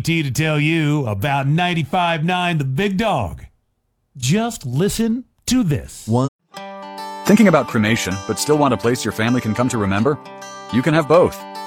to tell you about 95.9 The Big Dog. Just listen to this. Thinking about cremation, but still want a place your family can come to remember? You can have both.